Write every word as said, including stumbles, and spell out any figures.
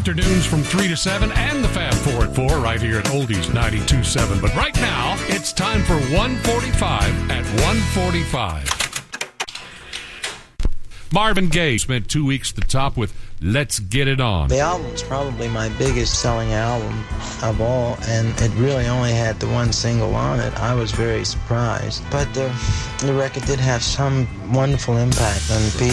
afternoons from three to seven and the Fab four at four right here at Oldies ninety-two point seven. But right now, it's time for one forty-five at one forty-five. Marvin Gaye spent two weeks at the top with Let's Get It On. The album's probably my biggest selling album of all, and it really only had the one single on it. I was very surprised. But uh, the record did have some wonderful impact on people.